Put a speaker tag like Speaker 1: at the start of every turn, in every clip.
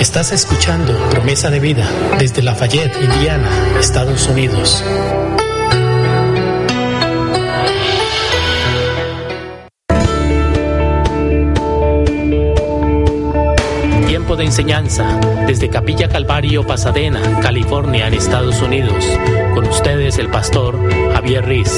Speaker 1: Estás escuchando Promesa de Vida desde Lafayette, Indiana, Estados Unidos. Tiempo de enseñanza desde Capilla Calvario, Pasadena, California, en Estados Unidos. Con ustedes el pastor Javier Riz.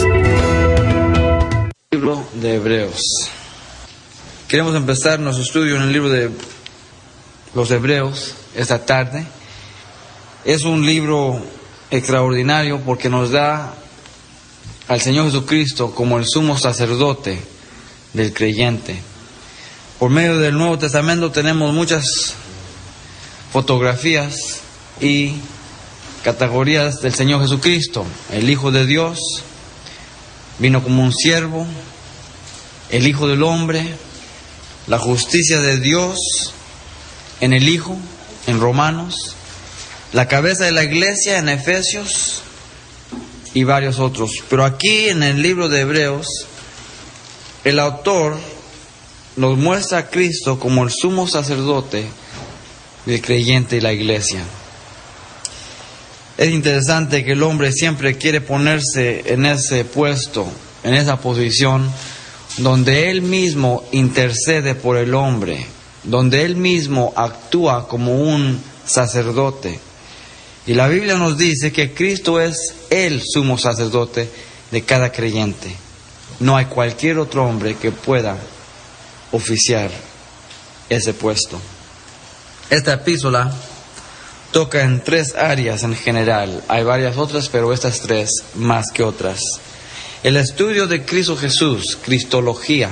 Speaker 2: Libro de Hebreos. Queremos empezar nuestro estudio en el libro de los Hebreos esta tarde. Es un libro extraordinario porque nos da al Señor Jesucristo como el sumo sacerdote del creyente. Por medio del Nuevo Testamento tenemos muchas fotografías y categorías del Señor Jesucristo. El Hijo de Dios vino como un siervo, el Hijo del Hombre, la justicia de Dios en el Hijo, en Romanos, la cabeza de la iglesia en Efesios y varios otros. Pero aquí en el libro de Hebreos, el autor nos muestra a Cristo como el sumo sacerdote del creyente y la iglesia. Es interesante que el hombre siempre quiere ponerse en ese puesto, en esa posición, donde él mismo intercede por el hombre, donde él mismo actúa como un sacerdote. Y la Biblia nos dice que Cristo es el sumo sacerdote de cada creyente. No hay cualquier otro hombre que pueda oficiar ese puesto. Esta epístola toca en 3 áreas en general. Hay varias otras, pero estas 3 más que otras. El estudio de Cristo Jesús, cristología.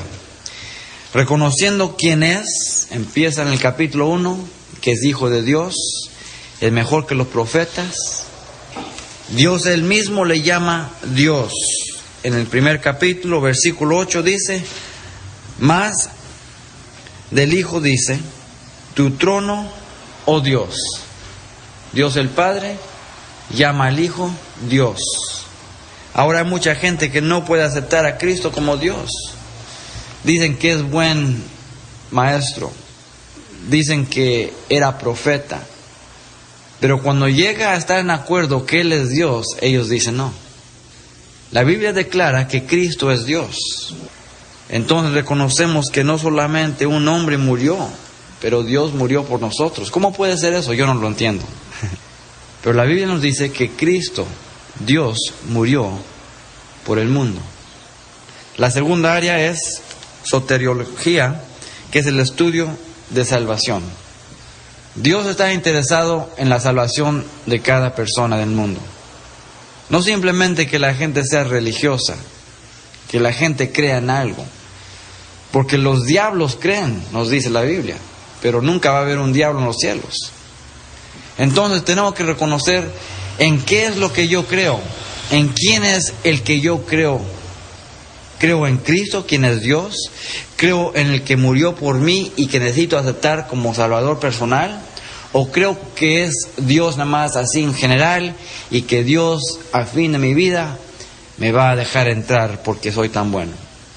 Speaker 2: Reconociendo quién es, empieza en el capítulo 1, que es Hijo de Dios, es mejor que los profetas. Dios él mismo le llama Dios. En el primer capítulo, versículo 8 dice, más del Hijo dice, tu trono, oh Dios. Dios el Padre llama al Hijo Dios. Ahora hay mucha gente que no puede aceptar a Cristo como Dios. Dicen que es buen maestro, dicen que era profeta, pero cuando llega a estar en acuerdo que Él es Dios, ellos dicen no. La Biblia declara que Cristo es Dios. Entonces reconocemos que no solamente un hombre murió, pero Dios murió por nosotros. ¿Cómo puede ser eso? Yo no lo entiendo. Pero la Biblia nos dice que Cristo, Dios, murió por el mundo. La segunda área es soteriología, que es el estudio de salvación. Dios está interesado en la salvación de cada persona del mundo. No simplemente que la gente sea religiosa, que la gente crea en algo. Porque los diablos creen, nos dice la Biblia, pero nunca va a haber un diablo en los cielos. Entonces tenemos que reconocer en qué es lo que yo creo, en quién es el que yo creo. Creo en Cristo, quien es Dios. Creo en el que murió por mí y que necesito aceptar como Salvador personal. O creo que es Dios nada más así en general y que Dios al fin de mi vida me va a dejar entrar porque soy tan bueno.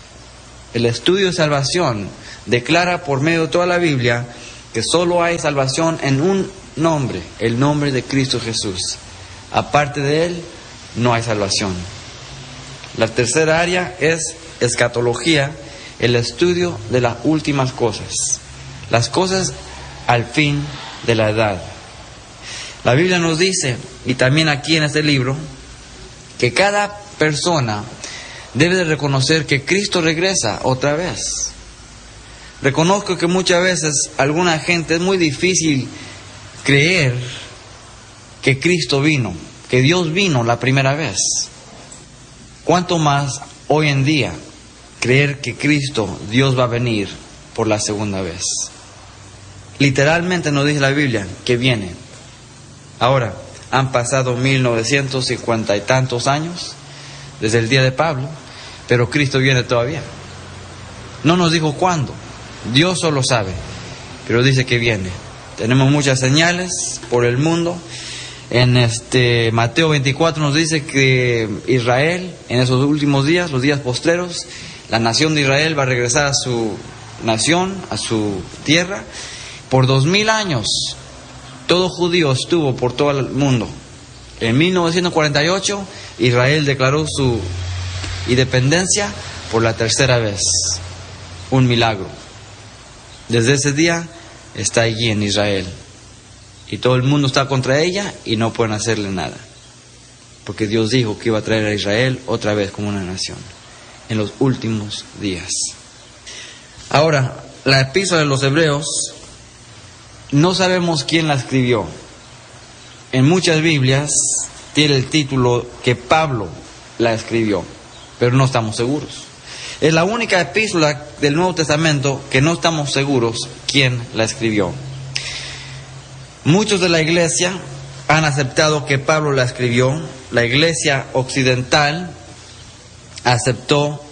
Speaker 2: El estudio de salvación declara por medio de toda la Biblia que solo hay salvación en un nombre, el nombre de Cristo Jesús. Aparte de Él, no hay salvación. La tercera área es escatología, el estudio de las últimas cosas, las cosas al fin de la edad. La Biblia nos dice, y también aquí en este libro, que cada persona debe de reconocer que Cristo regresa otra vez. Reconozco que muchas veces alguna gente es muy difícil creer que Cristo vino, que Dios vino la primera vez. ¿Cuánto más hoy en día creer que Cristo, Dios va a venir por la segunda vez? Literalmente nos dice la Biblia que viene. Ahora, han pasado 1950 y tantos años desde el día de Pablo, pero Cristo viene todavía. No nos dijo cuándo, Dios solo sabe, pero dice que viene. Tenemos muchas señales por el mundo. En Mateo 24 nos dice que Israel, en esos últimos días, los días postreros, la nación de Israel va a regresar a su nación, a su tierra. Por 2000 años todo judío estuvo por todo el mundo. En 1948, Israel declaró su independencia por la tercera vez. Un milagro. Desde ese día está allí en Israel. Y todo el mundo está contra ella y no pueden hacerle nada. Porque Dios dijo que iba a traer a Israel otra vez como una nación en los últimos días. Ahora, la epístola de los Hebreos, no sabemos quién la escribió. En muchas Biblias tiene el título que Pablo la escribió, pero no estamos seguros. Es la única epístola del Nuevo Testamento que no estamos seguros quién la escribió. Muchos de la iglesia han aceptado que Pablo la escribió. La iglesia occidental aceptó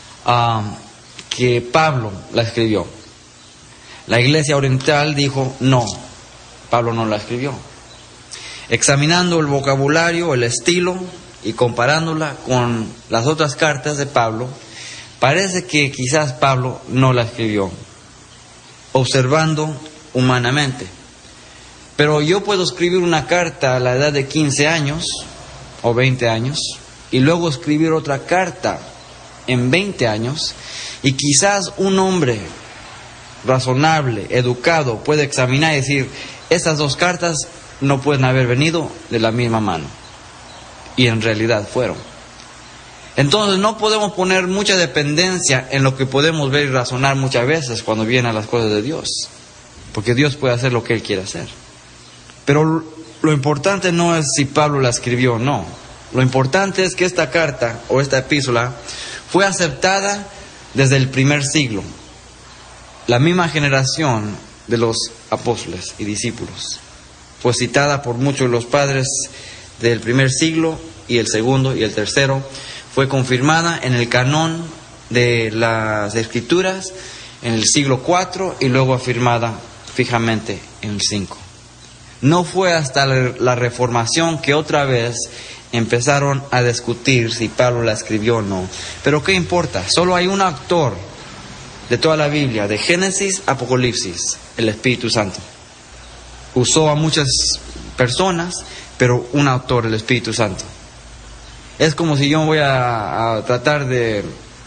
Speaker 2: que Pablo la escribió. La iglesia oriental dijo, no, Pablo no la escribió. Examinando el vocabulario, el estilo y comparándola con las otras cartas de Pablo, parece que quizás Pablo no la escribió, observando humanamente. Pero yo puedo escribir una carta a la edad de 15 años o 20 años y luego escribir otra carta en 20 años y quizás un hombre razonable, educado, puede examinar y decir, estas dos cartas no pueden haber venido de la misma mano. Y en realidad fueron. Entonces no podemos poner mucha dependencia en lo que podemos ver y razonar muchas veces cuando vienen las cosas de Dios. Porque Dios puede hacer lo que Él quiere hacer. Pero lo importante no es si Pablo la escribió o no. Lo importante es que esta carta o esta epístola fue aceptada desde el primer siglo. La misma generación de los apóstoles y discípulos. Fue citada por muchos de los padres del primer siglo y el segundo y el tercero. Fue confirmada en el canon de las Escrituras en el siglo IV y luego afirmada fijamente en el V. No fue hasta la Reformación que otra vez empezaron a discutir si Pablo la escribió o no. Pero ¿qué importa? Solo hay un autor de toda la Biblia, de Génesis a Apocalipsis, el Espíritu Santo. Usó a muchas personas, pero un autor, el Espíritu Santo. Es como si yo voy a tratar de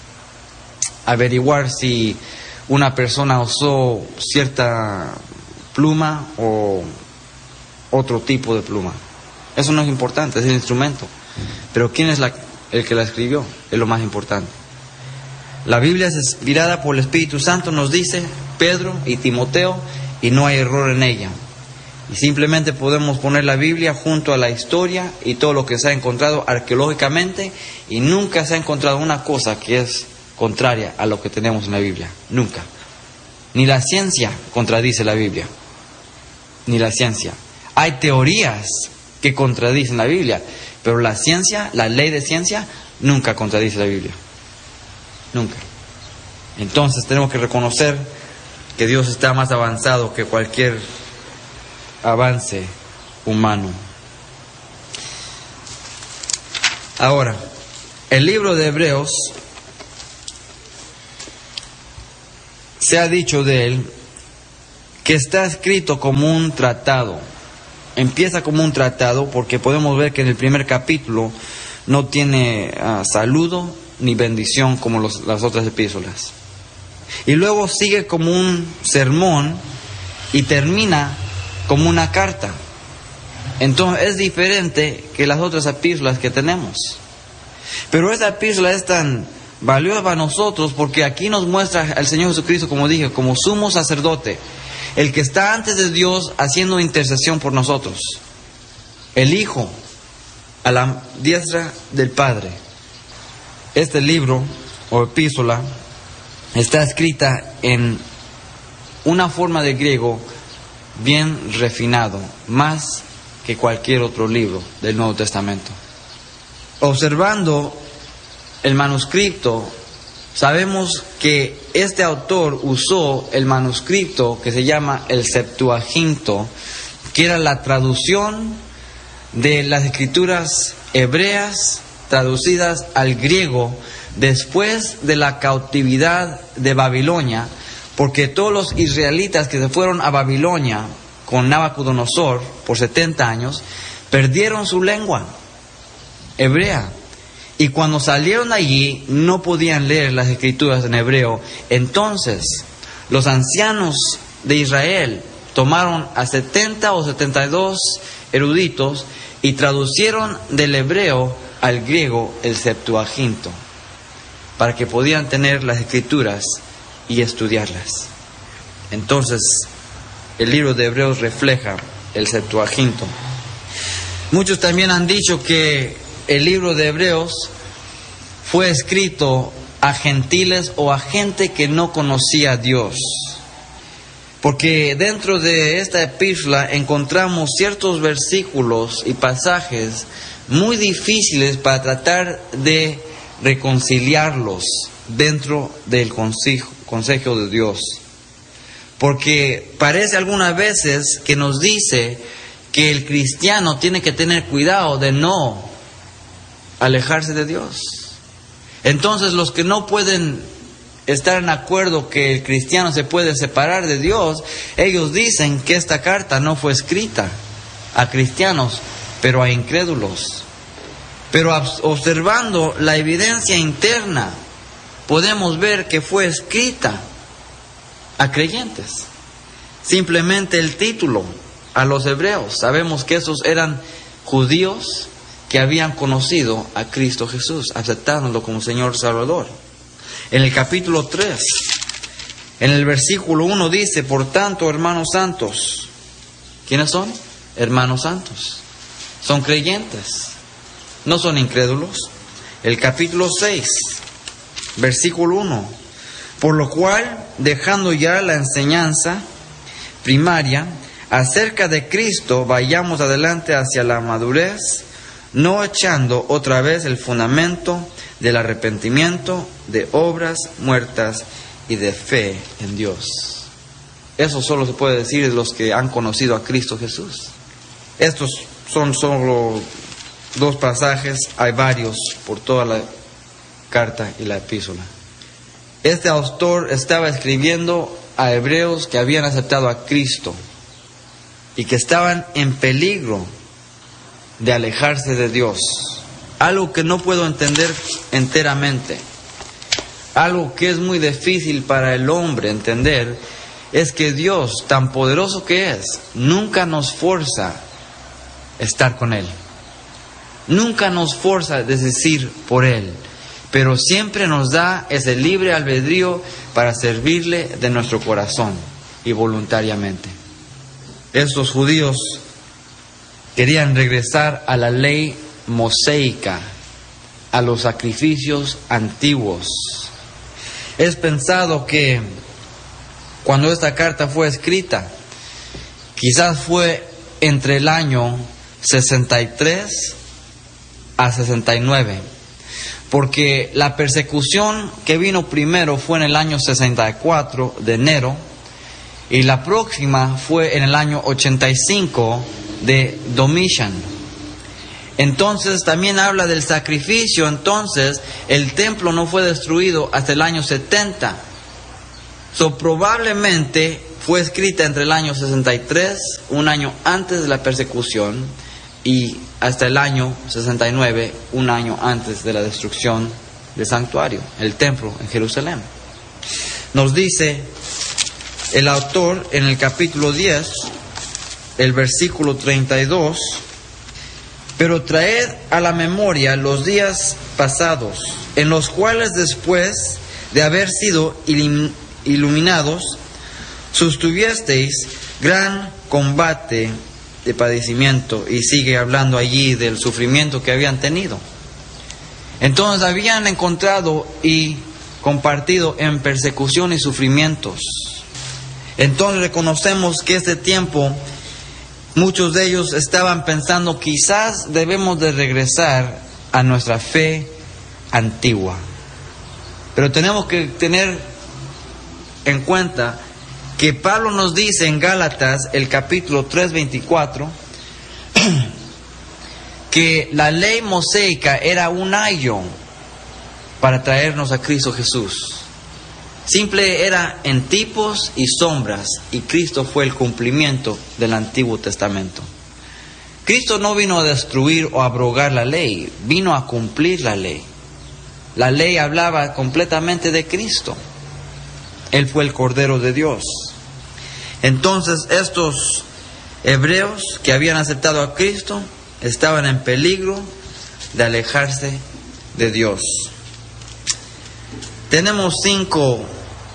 Speaker 2: averiguar si una persona usó cierta pluma o otro tipo de pluma. Eso no es importante, es el instrumento. Pero ¿quién es el que la escribió? Es lo más importante. La Biblia es inspirada por el Espíritu Santo, nos dice Pedro y Timoteo, y no hay error en ella. Y simplemente podemos poner la Biblia junto a la historia y todo lo que se ha encontrado arqueológicamente, y nunca se ha encontrado una cosa que es contraria a lo que tenemos en la Biblia. Nunca. Ni la ciencia contradice la Biblia. Ni la ciencia. Hay teorías que contradicen la Biblia, pero la ciencia, la ley de ciencia, nunca contradice la Biblia. Nunca. Entonces tenemos que reconocer que Dios está más avanzado que cualquier avance humano. Ahora, el libro de Hebreos, se ha dicho de él que está escrito como un tratado. Empieza como un tratado porque podemos ver que en el primer capítulo no tiene saludo ni bendición como las otras epístolas. Y luego sigue como un sermón y termina como una carta. Entonces es diferente que las otras epístolas que tenemos. Pero esta epístola es tan valiosa para nosotros porque aquí nos muestra al Señor Jesucristo, como dije, como sumo sacerdote, el que está antes de Dios haciendo intercesión por nosotros, el Hijo a la diestra del Padre. Este libro o epístola está escrita en una forma de griego bien refinado, más que cualquier otro libro del Nuevo Testamento. Observando el manuscrito, sabemos que este autor usó el manuscrito que se llama el Septuaginto, que era la traducción de las escrituras hebreas traducidas al griego después de la cautividad de Babilonia, porque todos los israelitas que se fueron a Babilonia con Nabucodonosor por 70 años, perdieron su lengua hebrea. Y cuando salieron de allí, no podían leer las escrituras en hebreo. Entonces, los ancianos de Israel tomaron a 70 o 72 eruditos y traducieron del hebreo al griego el Septuaginto, para que podían tener las escrituras y estudiarlas. Entonces, el libro de Hebreos refleja el Septuaginto. Muchos también han dicho que el libro de Hebreos fue escrito a gentiles o a gente que no conocía a Dios, porque dentro de esta epístola encontramos ciertos versículos y pasajes muy difíciles para tratar de reconciliarlos dentro del consejo de Dios. Porque parece algunas veces que nos dice que el cristiano tiene que tener cuidado de no alejarse de Dios. Entonces los que no pueden estar en acuerdo que el cristiano se puede separar de Dios, ellos dicen que esta carta no fue escrita a cristianos, pero a incrédulos. Pero observando la evidencia interna, podemos ver que fue escrita a creyentes. Simplemente el título a los hebreos. Sabemos que esos eran judíos que habían conocido a Cristo Jesús, aceptándolo como Señor Salvador. En el capítulo 3, en el versículo 1 dice: por tanto, hermanos santos. ¿Quiénes son? Hermanos santos. Son creyentes, no son incrédulos. El capítulo 6, versículo 1. Por lo cual, dejando ya la enseñanza primaria acerca de Cristo, vayamos adelante hacia la madurez, no echando otra vez el fundamento del arrepentimiento de obras muertas y de fe en Dios. Eso solo se puede decir de los que han conocido a Cristo Jesús. Estos son solo dos pasajes, hay varios por toda la carta y la epístola. Este autor estaba escribiendo a hebreos que habían aceptado a Cristo y que estaban en peligro de alejarse de Dios. Algo que no puedo entender enteramente, algo que es muy difícil para el hombre entender, es que Dios, tan poderoso que es, nunca nos forza a estar con Él. Nunca nos forza a decir por Él, pero siempre nos da ese libre albedrío para servirle de nuestro corazón y voluntariamente. Estos judíos querían regresar a la ley mosaica, a los sacrificios antiguos. Es pensado que cuando esta carta fue escrita, quizás fue entre el año 63 a 69, porque la persecución que vino primero fue en el año 64 de enero, y la próxima fue en el año 85 de Domitian. Entonces también habla del sacrificio. Entonces el templo no fue destruido hasta el año 70. Probablemente fue escrita entre el año 63, un año antes de la persecución, y hasta el año 69, un año antes de la destrucción del santuario, el templo en Jerusalén. Nos dice el autor en el capítulo 10, el versículo 32: pero traed a la memoria los días pasados, en los cuales después de haber sido iluminados, sostuvisteis gran combate de padecimiento. Y sigue hablando allí del sufrimiento que habían tenido. Entonces habían encontrado y compartido en persecución y sufrimientos. Entonces reconocemos que este tiempo muchos de ellos estaban pensando: quizás debemos de regresar a nuestra fe antigua. Pero tenemos que tener en cuenta que Pablo nos dice en Gálatas, el capítulo 3:24, que la ley mosaica era un ayo para traernos a Cristo Jesús. Simple era en tipos y sombras, y Cristo fue el cumplimiento del Antiguo Testamento. Cristo no vino a destruir o abrogar la ley, vino a cumplir la ley. La ley hablaba completamente de Cristo. Él fue el Cordero de Dios. Entonces estos hebreos que habían aceptado a Cristo estaban en peligro de alejarse de Dios. Tenemos 5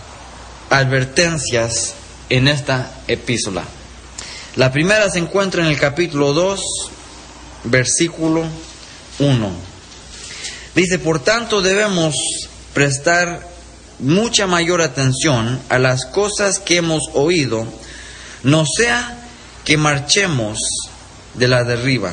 Speaker 2: advertencias en esta epístola. La primera se encuentra en el capítulo 2, versículo 1. Dice: por tanto debemos prestar mucha mayor atención a las cosas que hemos oído, no sea que marchemos de la derriba.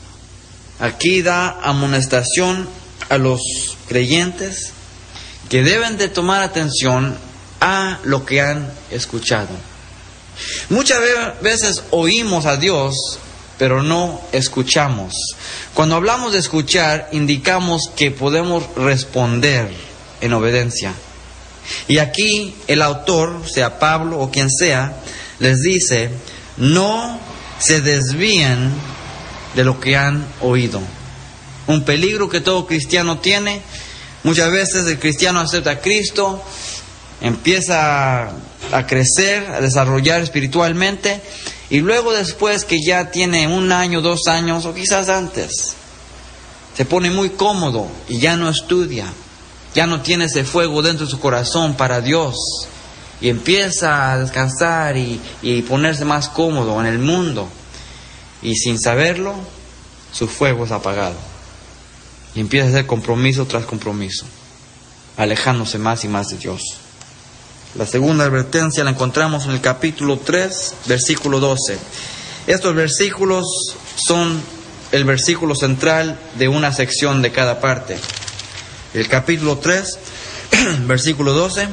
Speaker 2: Aquí da amonestación a los creyentes que deben de tomar atención a lo que han escuchado. Muchas veces oímos a Dios, pero no escuchamos. Cuando hablamos de escuchar, indicamos que podemos responder en obediencia. Y aquí el autor, sea Pablo o quien sea, les dice: no se desvíen de lo que han oído. Un peligro que todo cristiano tiene. Muchas veces el cristiano acepta a Cristo, empieza a crecer, a desarrollar espiritualmente, y luego después que ya tiene 1 año, 2 años o quizás antes, se pone muy cómodo y ya no estudia, ya no tiene ese fuego dentro de su corazón para Dios, y empieza a descansar y ponerse más cómodo en el mundo, y sin saberlo su fuego es apagado y empieza a hacer compromiso tras compromiso, alejándose más y más de Dios. La segunda advertencia la encontramos en el capítulo 3, versículo 12. Estos versículos son el versículo central de una sección de cada parte. El capítulo 3, versículo 12,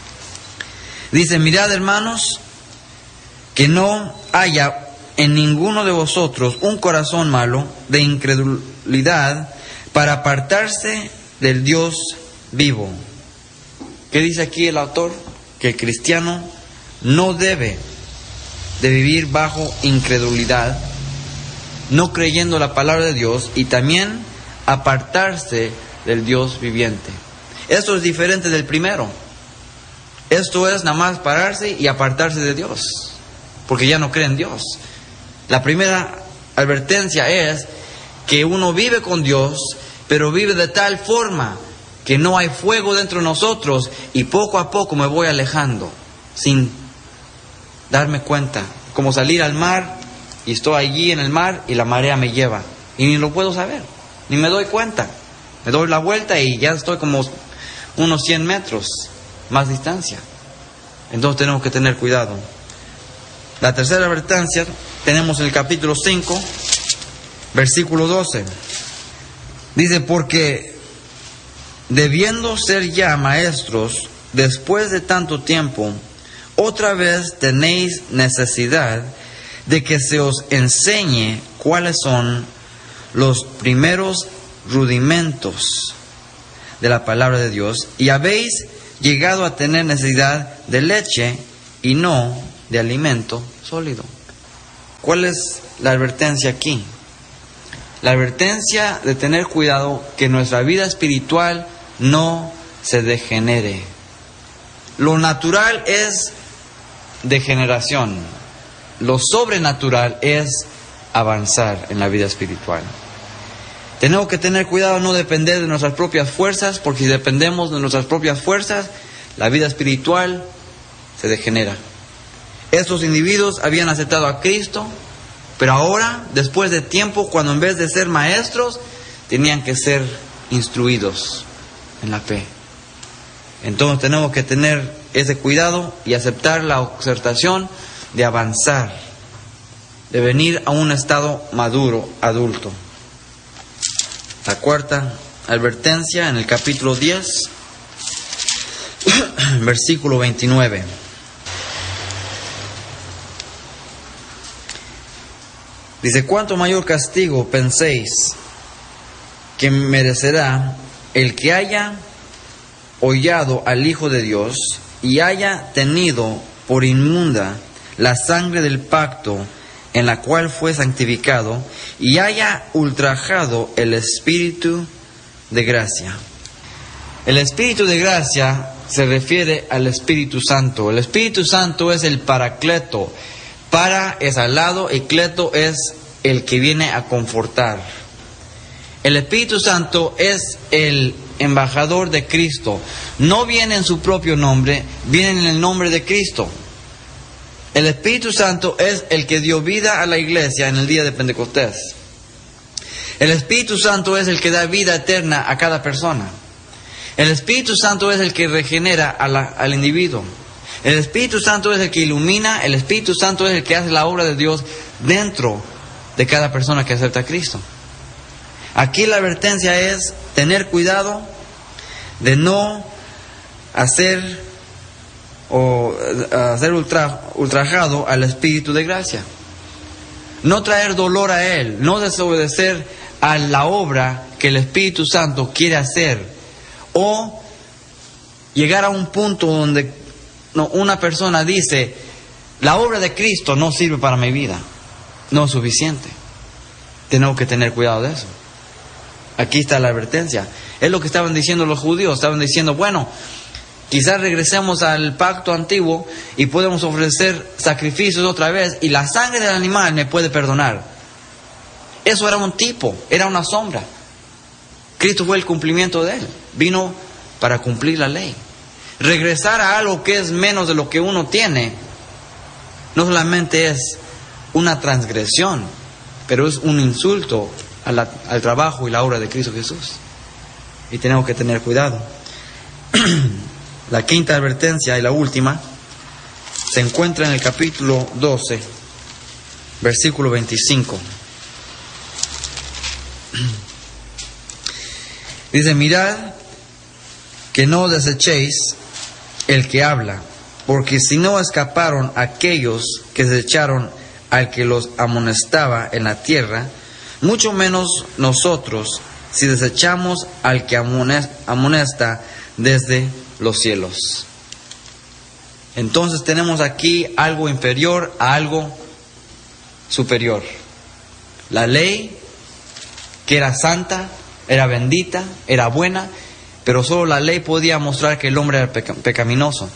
Speaker 2: dice: mirad, hermanos, que no haya en ninguno de vosotros un corazón malo de incredulidad para apartarse del Dios vivo. ¿Qué dice aquí el autor? Que el cristiano no debe de vivir bajo incredulidad, no creyendo la palabra de Dios, y también apartarse del Dios viviente. Esto es diferente del primero. Esto es nada más pararse y apartarse de Dios, porque ya no cree en Dios. La primera advertencia es que uno vive con Dios, pero vive de tal forma que no hay fuego dentro de nosotros, y poco a poco me voy alejando sin darme cuenta. Como salir al mar y estoy allí en el mar y la marea me lleva y ni lo puedo saber, ni me doy cuenta. Me doy la vuelta y ya estoy como unos 100 metros más distancia. Entonces tenemos que tener cuidado. La tercera advertencia tenemos en el capítulo 5, versículo 12. Dice: porque debiendo ser ya maestros después de tanto tiempo, otra vez tenéis necesidad de que se os enseñe cuáles son los primeros rudimentos de la palabra de Dios, y habéis llegado a tener necesidad de leche y no de alimento sólido. ¿Cuál es la advertencia aquí? La advertencia de tener cuidado que nuestra vida espiritual no se degenere. Lo natural es degeneración. Lo sobrenatural es avanzar en la vida espiritual. Tenemos que tener cuidado, no depender de nuestras propias fuerzas, porque si dependemos de nuestras propias fuerzas, la vida espiritual se degenera. Estos individuos habían aceptado a Cristo, pero ahora, después de tiempo, cuando en vez de ser maestros, tenían que ser instruidos en la fe. Entonces tenemos que tener ese cuidado y aceptar la exhortación de avanzar, de venir a un estado maduro, adulto. La cuarta advertencia en el capítulo 10, versículo 29. Dice: ¿cuánto mayor castigo penséis que merecerá el que haya hollado al Hijo de Dios y haya tenido por inmunda la sangre del pacto en la cual fue santificado, y haya ultrajado el Espíritu de gracia. El Espíritu de gracia se refiere al Espíritu Santo. El Espíritu Santo es el paracleto. Para es al lado y cleto es el que viene a confortar. El Espíritu Santo es el embajador de Cristo. No viene en su propio nombre, viene en el nombre de Cristo. El Espíritu Santo es el que dio vida a la iglesia en el día de Pentecostés. El Espíritu Santo es el que da vida eterna a cada persona. El Espíritu Santo es el que regenera al individuo. El Espíritu Santo es el que ilumina. El Espíritu Santo es el que hace la obra de Dios dentro de cada persona que acepta a Cristo. Aquí la advertencia es tener cuidado de no ser ultrajado al Espíritu de gracia. No traer dolor a Él, no desobedecer a la obra que el Espíritu Santo quiere hacer, o llegar a un punto donde una persona dice, la obra de Cristo no sirve para mi vida, no es suficiente. Tenemos que tener cuidado de eso. Aquí está la advertencia. Es lo que estaban diciendo los judíos. Estaban diciendo, bueno, quizás regresemos al pacto antiguo y podemos ofrecer sacrificios otra vez y la sangre del animal me puede perdonar. Eso era un tipo, era una sombra. Cristo fue el cumplimiento de él. Vino para cumplir la ley. Regresar a algo que es menos de lo que uno tiene no solamente es una transgresión, pero es un insulto al trabajo y la obra de Cristo Jesús. Y tenemos que tener cuidado. La quinta advertencia y la última se encuentra en el capítulo 12, versículo 25. Dice, mirad que no desechéis el que habla, porque si no escaparon aquellos que desecharon al que los amonestaba en la tierra, mucho menos nosotros si desechamos al que amonesta desde los cielos. Entonces tenemos aquí algo inferior a algo superior. La ley, que era santa, era bendita, era buena, pero solo la ley podía mostrar que el hombre era pecaminoso.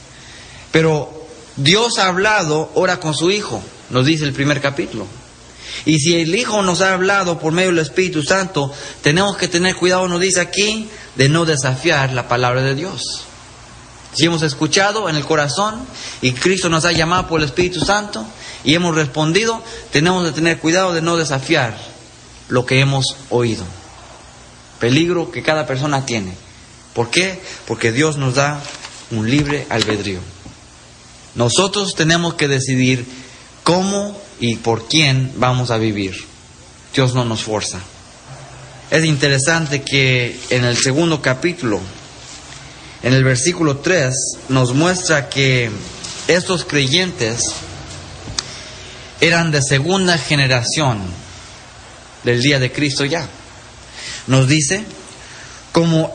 Speaker 2: Pero Dios ha hablado ahora con su Hijo, nos dice el primer capítulo. Y si el Hijo nos ha hablado por medio del Espíritu Santo, tenemos que tener cuidado, nos dice aquí, de no desafiar la palabra de Dios. Si hemos escuchado en el corazón y Cristo nos ha llamado por el Espíritu Santo y hemos respondido, tenemos que tener cuidado de no desafiar lo que hemos oído. Peligro que cada persona tiene. ¿Por qué? Porque Dios nos da un libre albedrío. Nosotros tenemos que decidir cómo y por quién vamos a vivir. Dios no nos forza. Es interesante que en el segundo capítulo, en el versículo 3, nos muestra que estos creyentes eran de segunda generación del día de Cristo ya. Nos dice, ¿cómo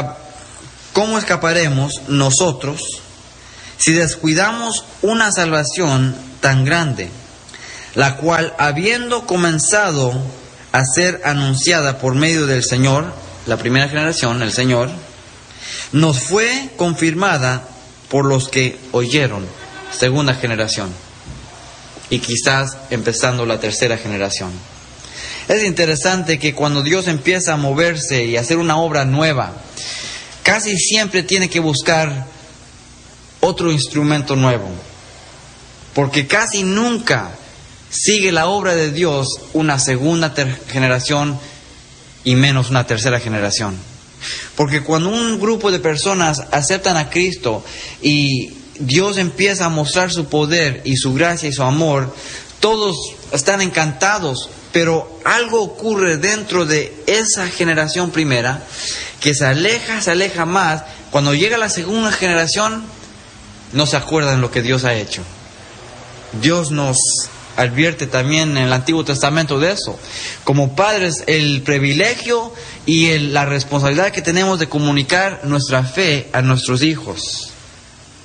Speaker 2: escaparemos nosotros si descuidamos una salvación tan grande, la cual, habiendo comenzado a ser anunciada por medio del Señor, la primera generación, el Señor, nos fue confirmada por los que oyeron, segunda generación, y quizás empezando la tercera generación? Es interesante que cuando Dios empieza a moverse y a hacer una obra nueva, casi siempre tiene que buscar otro instrumento nuevo, porque casi nunca sigue la obra de Dios una segunda generación y menos una tercera generación. Porque cuando un grupo de personas aceptan a Cristo y Dios empieza a mostrar su poder y su gracia y su amor, todos están encantados, pero algo ocurre dentro de esa generación primera que se aleja más. Cuando llega la segunda generación, no se acuerdan lo que Dios ha hecho. Dios nos advierte también en el Antiguo Testamento de eso. Como padres, el privilegio y la responsabilidad que tenemos de comunicar nuestra fe a nuestros hijos.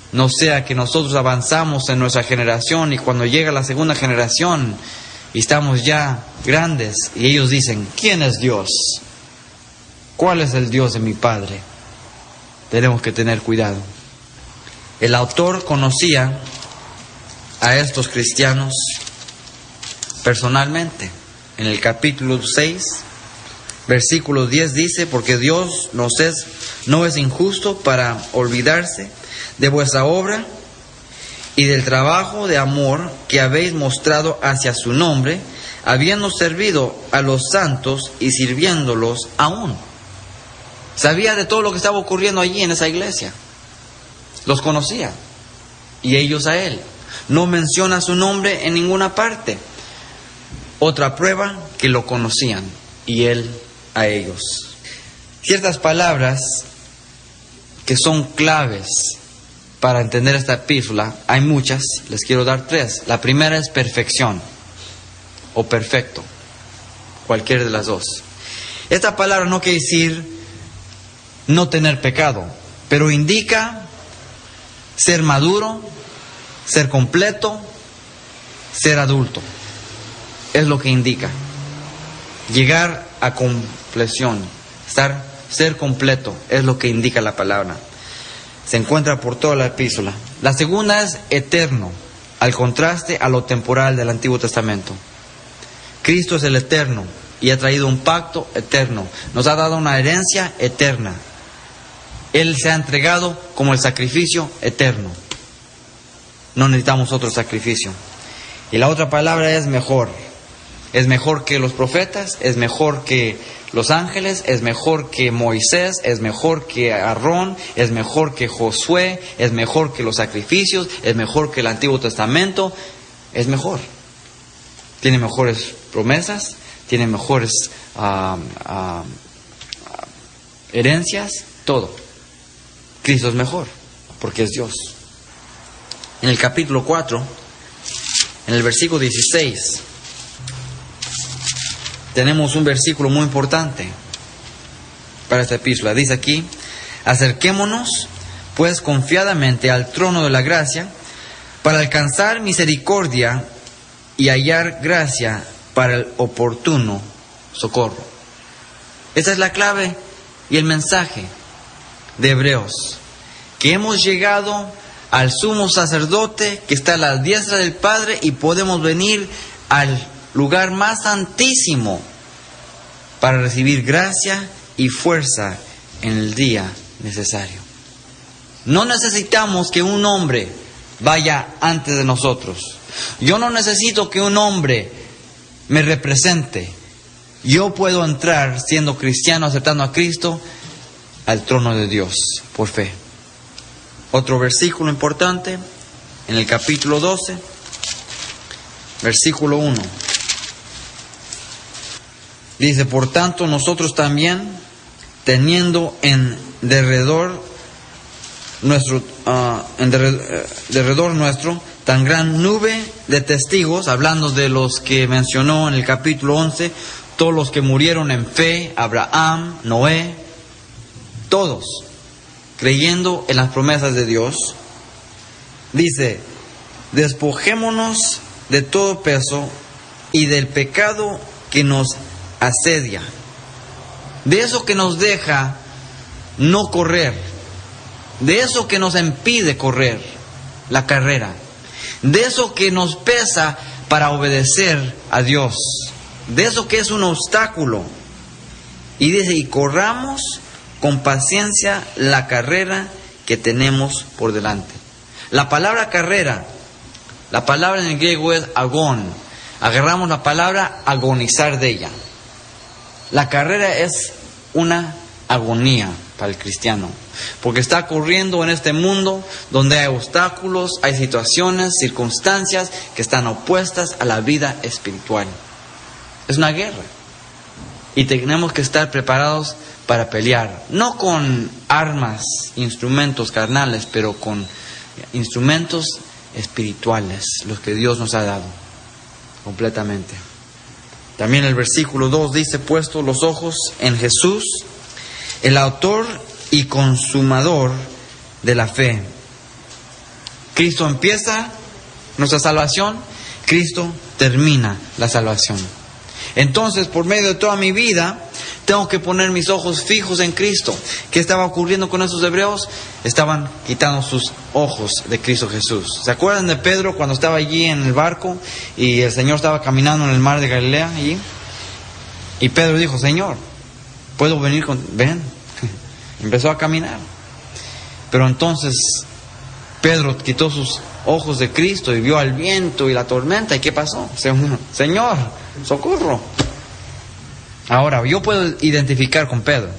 Speaker 2: No sea que nosotros avanzamos en nuestra generación y cuando llega la segunda generación y estamos ya grandes y ellos dicen, ¿quién es Dios? ¿Cuál es el Dios de mi padre? Tenemos que tener cuidado. El autor conocía a estos cristianos personalmente. En el capítulo 6, versículo 10 dice, porque Dios no es injusto para olvidarse de vuestra obra y del trabajo de amor que habéis mostrado hacia su nombre, habiendo servido a los santos y sirviéndolos aún. Sabía de todo lo que estaba ocurriendo allí en esa iglesia. Los conocía. Y ellos a él. No menciona su nombre en ninguna parte. Otra prueba que lo conocían. Y él a ellos. Ciertas palabras que son claves para entender esta epístola, hay muchas, les quiero dar 3. La primera es perfección o perfecto, cualquiera de las dos. Esta palabra no quiere decir no tener pecado, pero indica ser maduro, ser completo, ser adulto. Es lo que indica. Llegar a compleción, ser completo, es lo que indica la palabra. Se encuentra por toda la epístola. La segunda es eterno, al contraste a lo temporal del Antiguo Testamento. Cristo es el eterno y ha traído un pacto eterno. Nos ha dado una herencia eterna. Él se ha entregado como el sacrificio eterno. No necesitamos otro sacrificio. Y la otra palabra es mejor. Es mejor que los profetas, es mejor que los ángeles, es mejor que Moisés, es mejor que Aarón, es mejor que Josué, es mejor que los sacrificios, es mejor que el Antiguo Testamento, es mejor. Tiene mejores promesas, tiene mejores herencias, todo. Cristo es mejor, porque es Dios. En el capítulo 4, en el versículo 16, tenemos un versículo muy importante para esta epístola. Dice aquí, acerquémonos pues confiadamente al trono de la gracia para alcanzar misericordia y hallar gracia para el oportuno socorro. Esa es la clave y el mensaje de Hebreos, que hemos llegado al sumo sacerdote que está a la diestra del Padre y podemos venir al lugar más santísimo para recibir gracia y fuerza en el día necesario. No necesitamos que un hombre vaya antes de nosotros. Yo no necesito que un hombre me represente. Yo puedo entrar siendo cristiano, aceptando a Cristo, al trono de Dios por fe. Otro versículo importante en el capítulo 12, versículo 1. Dice, por tanto, nosotros también, teniendo en derredor nuestro tan gran nube de testigos, hablando de los que mencionó en el capítulo 11, todos los que murieron en fe, Abraham, Noé, todos, creyendo en las promesas de Dios, dice, despojémonos de todo peso y del pecado que nos asedia, de eso que nos deja no correr, de eso que nos impide correr la carrera, de eso que nos pesa para obedecer a Dios, de eso que es un obstáculo. Y dice, y corramos con paciencia la carrera que tenemos por delante. La palabra carrera, la palabra en el griego es agón. Agarramos la palabra agonizar de ella. La carrera es una agonía para el cristiano, porque está corriendo en este mundo donde hay obstáculos, hay situaciones, circunstancias que están opuestas a la vida espiritual. Es una guerra y tenemos que estar preparados para pelear, no con armas, instrumentos carnales, pero con instrumentos espirituales, los que Dios nos ha dado completamente. También el versículo 2 dice, puesto los ojos en Jesús, el autor y consumador de la fe, Cristo empieza nuestra salvación, Cristo termina la salvación. Entonces, por medio de toda mi vida, tengo que poner mis ojos fijos en Cristo. ¿Qué estaba ocurriendo con esos hebreos? Estaban quitando sus ojos de Cristo Jesús. ¿Se acuerdan de Pedro cuando estaba allí en el barco y el Señor estaba caminando en el mar de Galilea allí? Y Pedro dijo, Señor, ¿puedo venir con...? Ven. Empezó a caminar. Pero entonces Pedro quitó sus ojos de Cristo y vio al viento y la tormenta. ¿Y qué pasó? Señor, socorro. Ahora, yo puedo identificar con Pedro.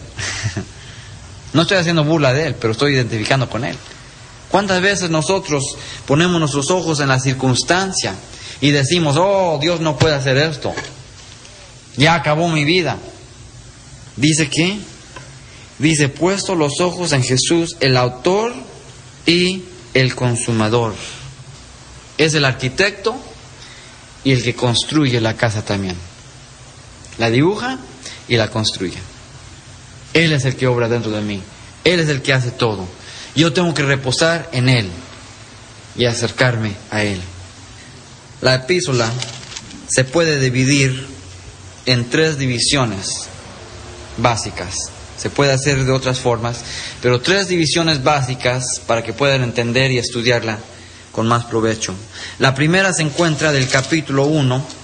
Speaker 2: No estoy haciendo burla de él, pero estoy identificando con él. ¿Cuántas veces nosotros ponemos nuestros ojos en la circunstancia y decimos, oh, Dios no puede hacer esto, ya acabó mi vida? ¿Dice qué? Dice, puesto los ojos en Jesús, el autor y el consumador. Es el arquitecto y el que construye la casa también. La dibuja y la construye. Él es el que obra dentro de mí. Él es el que hace todo. Yo tengo que reposar en Él y acercarme a Él. La epístola se puede dividir en 3 divisiones básicas. Se puede hacer de otras formas, pero 3 divisiones básicas para que puedan entender y estudiarla con más provecho. La primera se encuentra del capítulo 1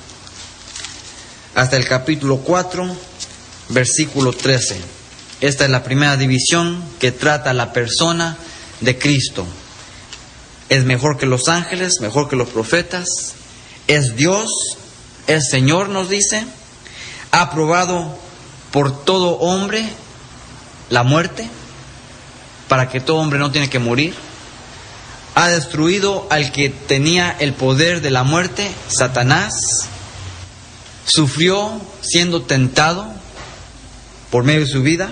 Speaker 2: hasta el capítulo 4, versículo 13. Esta es la primera división que trata la persona de Cristo. Es mejor que los ángeles, mejor que los profetas. Es Dios, es Señor, nos dice. Ha aprobado por todo hombre la muerte, para que todo hombre no tiene que morir. Ha destruido al que tenía el poder de la muerte, Satanás. Sufrió siendo tentado por medio de su vida.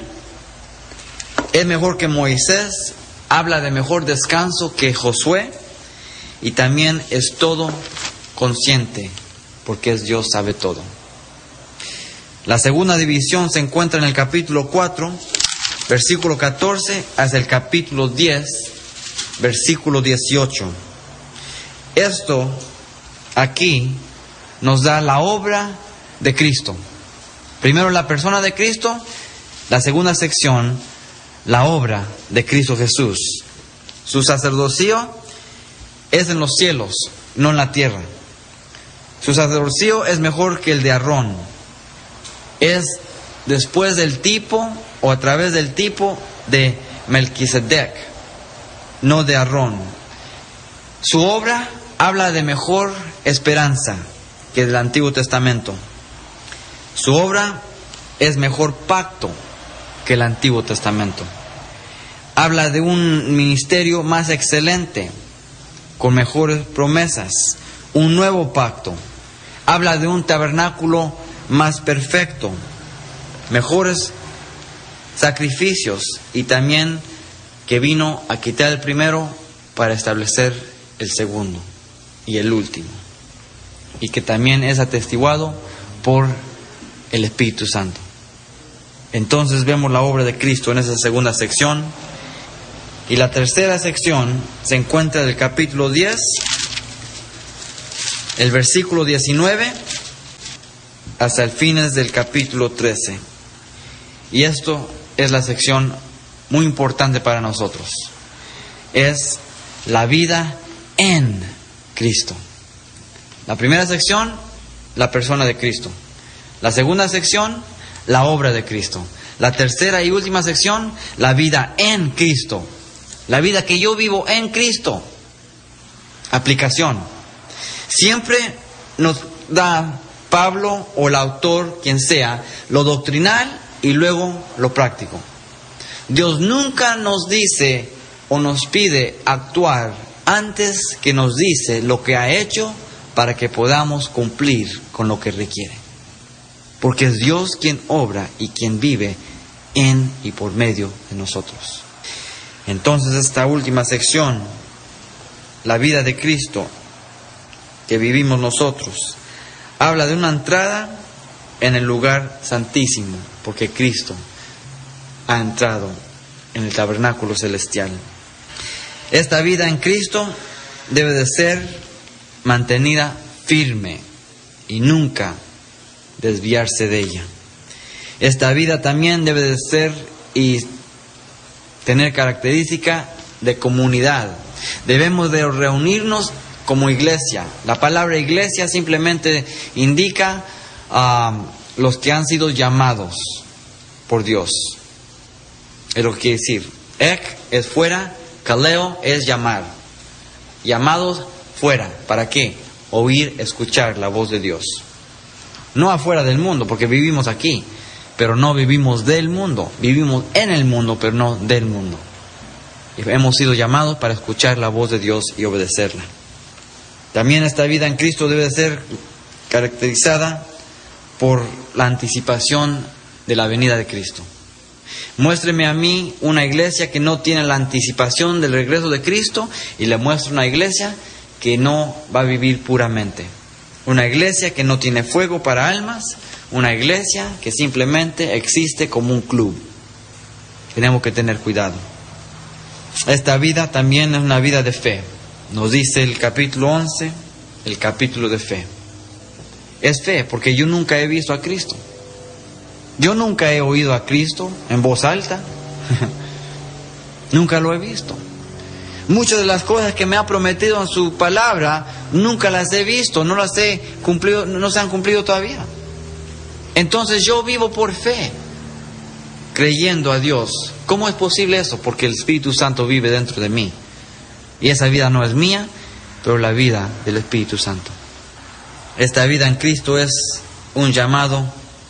Speaker 2: Es mejor que Moisés, habla de mejor descanso que Josué, y también es todo consciente, porque es Dios, sabe todo. La segunda división se encuentra en el capítulo 4, versículo 14, hasta el capítulo 10, versículo 18. Esto aquí nos da la obra de Cristo. Primero la persona de Cristo, la segunda sección, la obra de Cristo Jesús. Su sacerdocio es en los cielos, no en la tierra. Su sacerdocio es mejor que el de Aarón. Es después del tipo o a través del tipo de Melquisedec, no de Aarón. Su obra habla de mejor esperanza que del Antiguo Testamento. Su obra es mejor pacto que el Antiguo Testamento. Habla de un ministerio más excelente, con mejores promesas, un nuevo pacto. Habla de un tabernáculo más perfecto, mejores sacrificios, y también que vino a quitar el primero para establecer el segundo y el último, y que también es atestiguado por el Espíritu Santo. Entonces vemos la obra de Cristo en esa segunda sección. Y la tercera sección se encuentra del capítulo 10, el versículo 19, hasta el fines del capítulo 13. Y esto es la sección muy importante para nosotros. Es la vida en Cristo. La primera sección, la persona de Cristo. La segunda sección, la obra de Cristo. La tercera y última sección, la vida en Cristo. La vida que yo vivo en Cristo. Aplicación. Siempre nos da Pablo o el autor, quien sea, lo doctrinal y luego lo práctico. Dios nunca nos dice o nos pide actuar antes que nos dice lo que ha hecho para que podamos cumplir con lo que requiere. Porque es Dios quien obra y quien vive en y por medio de nosotros. Entonces esta última sección, la vida de Cristo que vivimos nosotros, habla de una entrada en el lugar santísimo, porque Cristo ha entrado en el tabernáculo celestial. Esta vida en Cristo debe de ser mantenida firme y nunca desviarse de ella. Esta vida también debe de ser y tener característica de comunidad. Debemos de reunirnos como iglesia. La palabra iglesia simplemente indica a los que han sido llamados por Dios. Es lo que quiere decir. Ek es fuera, kaleo es llamar. Llamados fuera. ¿Para qué? Oír, escuchar la voz de Dios. No afuera del mundo, porque vivimos aquí, pero no vivimos del mundo. Vivimos en el mundo, pero no del mundo. Y hemos sido llamados para escuchar la voz de Dios y obedecerla. También esta vida en Cristo debe ser caracterizada por la anticipación de la venida de Cristo. Muéstreme a mí una iglesia que no tiene la anticipación del regreso de Cristo, y le muestro una iglesia que no va a vivir puramente. Una iglesia que no tiene fuego para almas, una iglesia que simplemente existe como un club. Tenemos que tener cuidado. Esta vida también es una vida de fe. Nos dice el capítulo 11, el capítulo de fe. Es fe, porque yo nunca he visto a Cristo. Yo nunca he oído a Cristo en voz alta. Nunca lo he visto. Muchas de las cosas que me ha prometido en su palabra, nunca las he visto, no las he cumplido, no se han cumplido todavía. Entonces yo vivo por fe, creyendo a Dios. ¿Cómo es posible eso? Porque el Espíritu Santo vive dentro de mí. Y esa vida no es mía, pero la vida del Espíritu Santo. Esta vida en Cristo es un llamado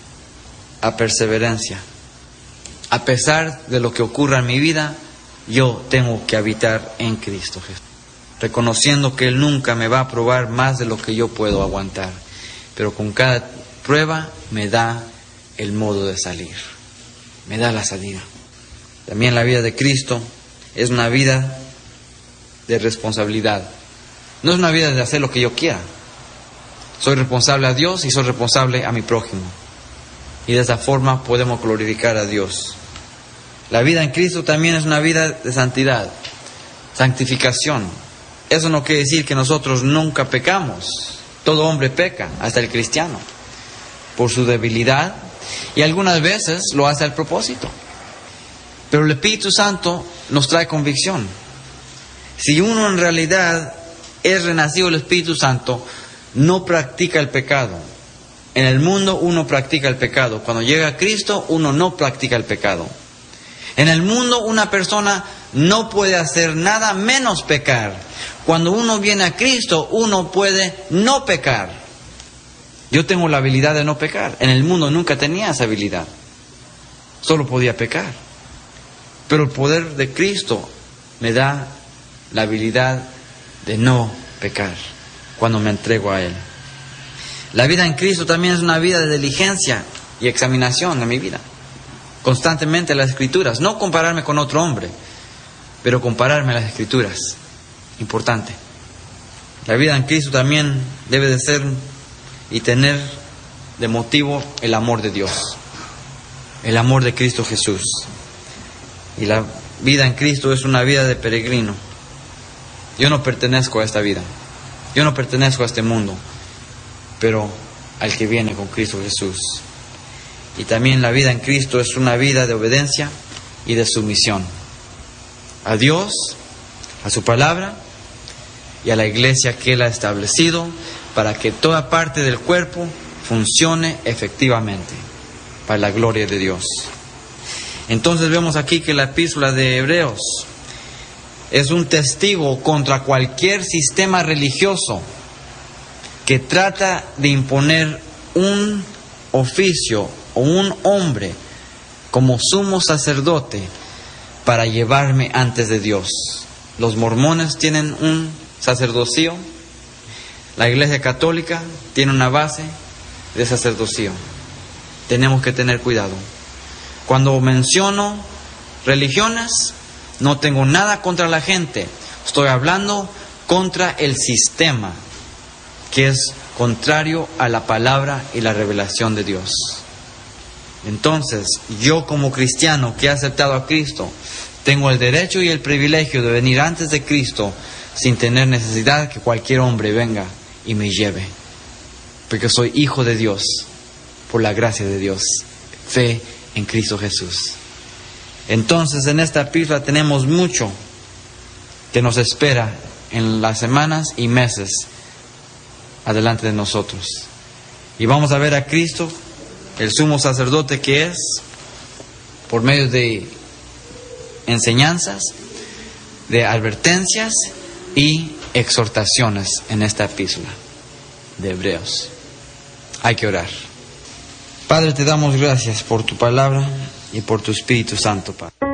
Speaker 2: a perseverancia. A pesar de lo que ocurra en mi vida, yo tengo que habitar en Cristo Jesús, reconociendo que Él nunca me va a probar más de lo que yo puedo aguantar, pero con cada prueba me da el modo de salir, me da la salida. También la vida de Cristo es una vida de responsabilidad. No es una vida de hacer lo que yo quiera. Soy responsable a Dios y soy responsable a mi prójimo, y de esa forma podemos glorificar a Dios. La vida en Cristo también es una vida de santidad, santificación. Eso no quiere decir que nosotros nunca pecamos. Todo hombre peca, hasta el cristiano, por su debilidad, y algunas veces lo hace al propósito. Pero el Espíritu Santo nos trae convicción. Si uno en realidad es renacido del Espíritu Santo, no practica el pecado. En el mundo uno practica el pecado. Cuando llega a Cristo, uno no practica el pecado. En el mundo una persona no puede hacer nada menos pecar. Cuando uno viene a Cristo, uno puede no pecar. Yo tengo la habilidad de no pecar. En el mundo nunca tenía esa habilidad. Solo podía pecar. Pero el poder de Cristo me da la habilidad de no pecar cuando me entrego a Él. La vida en Cristo también es una vida de diligencia y examinación de mi vida. Constantemente las Escrituras. No compararme con otro hombre, pero compararme a las Escrituras. Importante. La vida en Cristo también debe de ser y tener de motivo el amor de Dios. El amor de Cristo Jesús. Y la vida en Cristo es una vida de peregrino. Yo no pertenezco a esta vida. Yo no pertenezco a este mundo, pero al que viene con Cristo Jesús. Y también la vida en Cristo es una vida de obediencia y de sumisión a Dios, a su palabra y a la iglesia que Él ha establecido para que toda parte del cuerpo funcione efectivamente para la gloria de Dios. Entonces vemos aquí que la epístola de Hebreos es un testigo contra cualquier sistema religioso que trata de imponer un oficio o un hombre como sumo sacerdote para llevarme antes de Dios. Los mormones tienen un sacerdocio, la Iglesia Católica tiene una base de sacerdocio. Tenemos que tener cuidado. Cuando menciono religiones, no tengo nada contra la gente, estoy hablando contra el sistema que es contrario a la palabra y la revelación de Dios. Entonces, yo como cristiano que he aceptado a Cristo, tengo el derecho y el privilegio de venir antes de Cristo sin tener necesidad que cualquier hombre venga y me lleve, porque soy hijo de Dios, por la gracia de Dios, fe en Cristo Jesús. Entonces, en esta epístola tenemos mucho que nos espera en las semanas y meses adelante de nosotros. Y vamos a ver a Cristo, el sumo sacerdote que es, por medio de enseñanzas, de advertencias y exhortaciones en esta epístola de Hebreos. Hay que orar. Padre, te damos gracias por tu palabra y por tu Espíritu Santo, Padre.